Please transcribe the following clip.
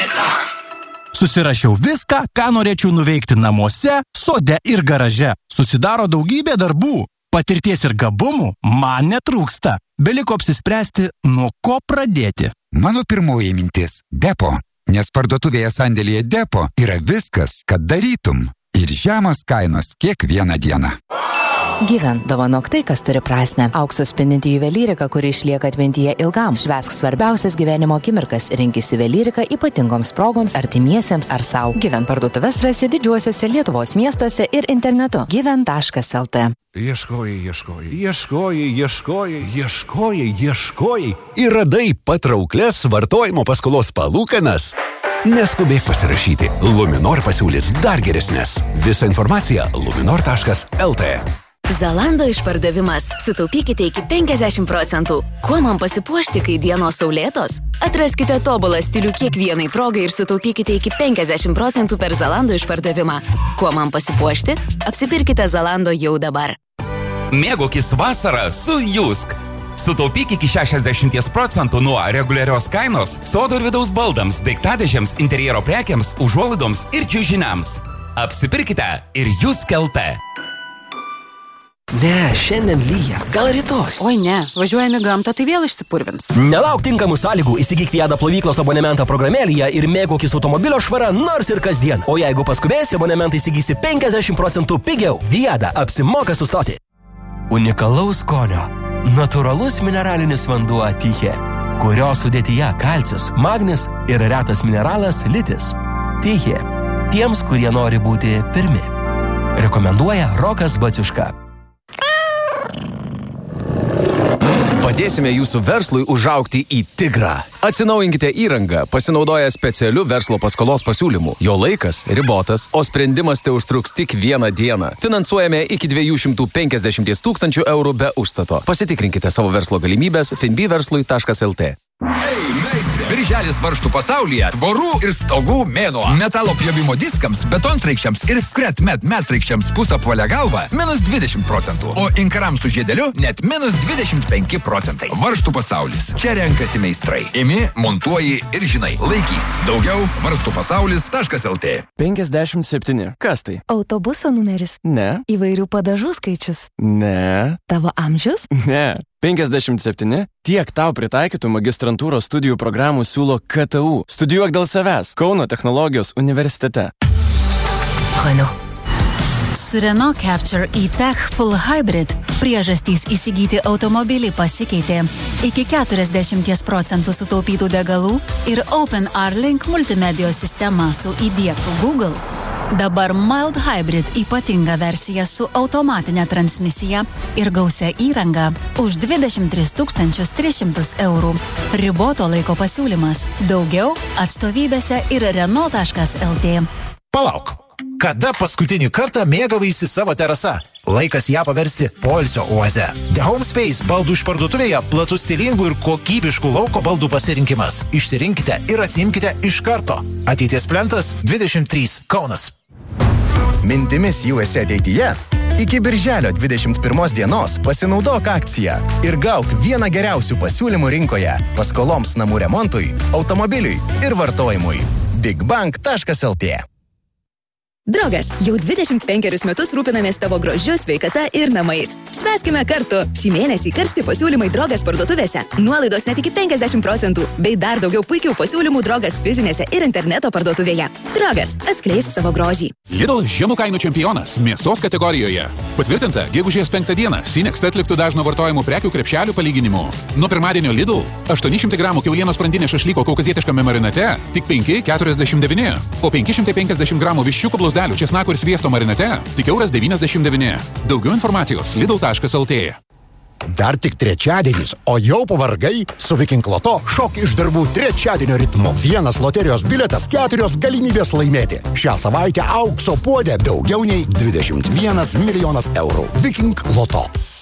Susirašiau viską, ką norėčiau nuveikti namuose, sode ir garaže. Susidaro daugybė darbų. Patirties ir gabumų man netrūksta. Beliko apsispręsti, nuo ko pradėti. Mano pirmoji mintis – Depo. Nes parduotuvėje sandėlyje Depo yra viskas, kad darytum. Ir žemos kainos kiekvieną dieną. Gyven, dovanok tai, kas turi prasmę. Auksu spindinti juvelyrika, kuri išlieka atmintyje ilgam. Švęsk svarbiausias gyvenimo akimirkas. Rinkis juvelyrika ypatingoms progoms, artimiesiems ar sau. Gyven parduotuves rasi didžiuosiuose Lietuvos miestuose ir internetu. Gyven.lt. Ieškojai ir radai patrauklias vartojimo paskolos palūkanas. Neskubėk pasirašyti. Luminor pasiūlys dar geresnės. Visa informacija luminor.lt. Zalando išpardavimas. Sutaupykite iki 50%. Kuo man pasipuošti, kai dienos saulėtos? Atraskite tobulą stilių kiekvienai progai ir sutaupykite iki 50% per Zalando išpardavimą. Kuo man pasipuošti? Apsipirkite Zalando jau dabar. Mėgaukis vasarą su Jusk. Sutaupyk iki 60% nuo reguliarios kainos sodo ir vidaus baldams, daiktadėžėms, interjero prekiams, užuolaidoms ir čiužiniams. Apsipirkite ir Jusk.lt. Ne, šiandien lyja. Gal rytoj? Oi ne, važiuojame gamtą, tai vėl išsipurvins. Nelauk tinkamų sąlygų, įsigyk Viada plovyklos abonementą programėlėje ir mėgaukis automobilio švara nors ir kasdien. O jeigu paskubėsi, abonementą įsigysi 50% pigiau. Viada apsimoka sustoti. Unikalaus skonio. Natūralus mineralinis vanduo Tychė, kurio sudėtyje kalcis, magnis ir retas mineralas litis. Tychė. Tiems, kurie nori būti pirmi. Rekomenduoja Rokas Baciuška. Padėsime jūsų verslui užaugti į tigrą. Atsinaujinkite įrangą, pasinaudoję specialiu verslo paskolos pasiūlymu. Jo laikas ribotas, o sprendimas te užtruks tik vieną dieną. Finansuojame iki 250 000 eurų be užstato. Pasitikrinkite savo verslo galimybės finbverslui.lt. Birželis varžtų pasaulyje tvorų ir stogų mėnuo. Metalo pjovimo diskams, betonsraikščiams ir Fretmet medsraikščiams pusapvalę galvą -20%. O inkarams su žiedeliu net -25%. Varžtų pasaulis. Čia renkasi meistrai. Imi, montuoji ir žinai. Laikys. Daugiau varstupasaulis.lt. 57. Kas tai? Autobuso numeris. Ne. Įvairių padažų skaičius. Ne. Tavo amžius? Ne. 57. Tiek tau pritaikytų magistrantūros studijų programų siūlo KTU. Studijuok dėl savęs. Kauno technologijos universitete. Renault. Su Renault Capture e-Tech Full Hybrid priežastys įsigyti automobilį pasikeitė. Iki 40% sutaupytų degalų ir OpenR Link multimedijos sistema su įdiegtų Google. Dabar Mild Hybrid ypatinga versija su automatinė transmisija ir gausia įranga už 23 300 eurų. Riboto laiko pasiūlymas. Daugiau atstovybėse ir Renault.lt. Palauk. Kada paskutinį kartą mėgavaisi savo terasa? Laikas ją paversti poilsio oaze. The Home Space baldų išparduotuvėje platus stilingų ir kokybiškų lauko baldų pasirinkimas. Išsirinkite ir atsiimkite iš karto. Ateities plentas 23 Kaunas. Mintimis jau esi ateityje? Iki birželio 21 dienos pasinaudok akciją ir gauk vieną geriausių pasiūlymų rinkoje paskoloms namų remontui, automobiliui ir vartojimui. bigbank.lt. Draugas, jau 25 metus rūpinamės tavo grožiu, sveikata ir namais. Švęskime kartu. Šį mėnesį karšti pasiūlymai Drogas parduotuvėse. Nuolaidos net iki 50%, bei dar daugiau puikių pasiūlymų Drogas fizinėse ir interneto parduotuvėje. Drogas, atskleis savo grožį. Lidl žemų kainų čempionas mėsos kategorijoje. Patvirtinta, gegužės 5 dieną Sinext atliktų dažno vartojimų prekių krepšelių palyginimu. Nuo pirmadienio Lidl 800 gramų kiaulienos sprandinė šašlyko kaukazietiškame marinate tik 5,49, o 550 gramų viščiukų blausdelių česnako ir sviesto marinate tik €1,99. Daugiau informacijos lidl.lt. Dar tik trečiadienis, o jau pavargai? Su Viking Loto šok iš darbų trečiadienio ritmu. Vienas loterijos bilietas, 4 galimybės laimėti. Šią savaitę aukso puodė daugiau nei 21 milijonas eurų. Viking Loto.